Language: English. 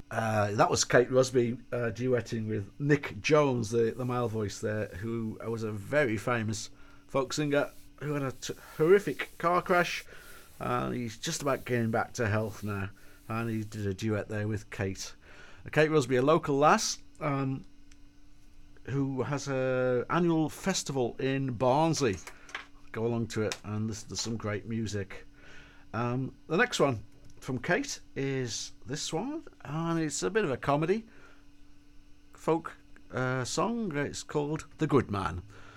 That was Kate Rusby duetting with Nick Jones, the male voice there, who was a very famous folk singer who had a horrific car crash, and he's just about getting back to health now. And he did a duet there with Kate. Kate Rusby, a local lass, who has an annual festival in Barnsley. Go along to it and listen to some great music. The next one from Kate is this one, and it's a bit of a comedy folk song. It's called The Good Man.